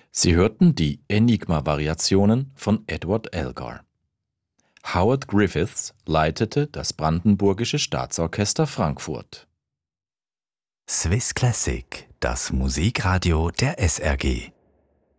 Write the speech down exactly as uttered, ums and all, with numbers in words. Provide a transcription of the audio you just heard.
Sie hörten die Enigma-Variationen von Edward Elgar. Howard Griffiths leitete das Brandenburgische Staatsorchester Frankfurt. Swiss Classic, das Musikradio der S R G.